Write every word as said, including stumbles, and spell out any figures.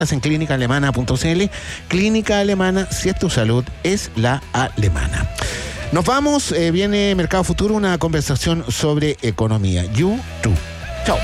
en clínica alemana punto c l. Clínica Alemana, si es tu salud, es la alemana. Nos vamos, eh, viene Mercado Futuro, una conversación sobre economía. YouTube.